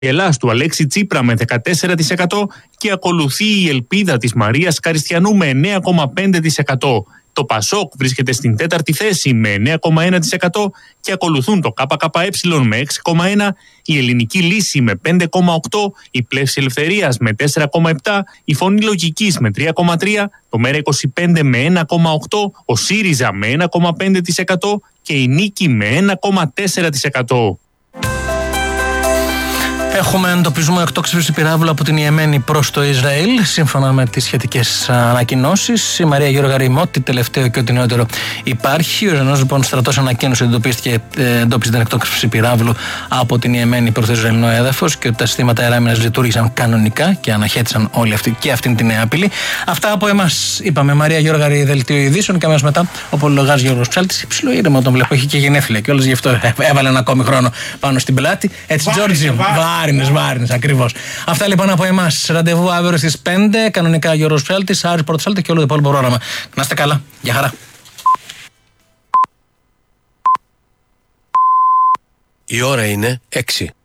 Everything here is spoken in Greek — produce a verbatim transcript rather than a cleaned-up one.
Ελλάς του Αλέξη Τσίπρα με δεκατέσσερα τοις εκατό και ακολουθεί η Ελπίδα της Μαρίας Καριστιανού με εννέα κόμμα πέντε τοις εκατό. Το Πασόκ βρίσκεται στην τέταρτη θέση με εννέα κόμμα ένα τοις εκατό και ακολουθούν το ΚΚΕ με έξι κόμμα ένα τοις εκατό, η Ελληνική Λύση με πέντε κόμμα οκτώ τοις εκατό, η Πλεύση Ελευθερίας με τέσσερα κόμμα επτά τοις εκατό, η Φωνή Λογικής με τρία κόμμα τρία τοις εκατό, το Μέρα είκοσι πέντε με ένα κόμμα οκτώ τοις εκατό, ο ΣΥΡΙΖΑ με ένα κόμμα πέντε τοις εκατό και η Νίκη με ένα κόμμα τέσσερα τοις εκατό. Έχουμε εντοπισμό εκτόξευσης πυράβλου από την Ιεμένη προς το Ισραήλ, σύμφωνα με τις σχετικές ανακοινώσεις. Η Μαρία Γεωργαρήμ, ό,τι τελευταίο και ό,τι νεότερο υπάρχει. Ο Ισραηλινός λοιπόν στρατός ανακοίνωσε ότι εντοπίστηκε, εντόπισε την εκτόξευση πυράβλου από την Ιεμένη προς το Ισραηλινό έδαφος και ότι τα συστήματα αεράμινας λειτουργήσαν κανονικά και αναχέτησαν όλοι αυτοί και αυτήν την νέα απειλή. Αυτά από εμάς είπαμε. Μαρία Γεωργαρή, δελτίο ειδήσεων, και αμέσως μετά ο πολυλογάς Γιώργος Ψάλτης. Υψηλό ήρεμο, τον βλέπω, έχει και γενέθλια και όλες γι' αυτό έβαλε ένα ακόμη χρόνο πάνω στην πλάτη. Έτσι, Τζόρτζι. Βάρινες, βάρινες, ακριβώς. Αυτά λοιπόν από εμάς. Ραντεβού αύριο στις πέντε. Κανονικά Γιώργος Ψάλτης, Άρης Πορτοσάλτη και όλο το υπόλοιπο πρόγραμμα. Να είστε καλά. Γεια χαρά. Η ώρα είναι έξι.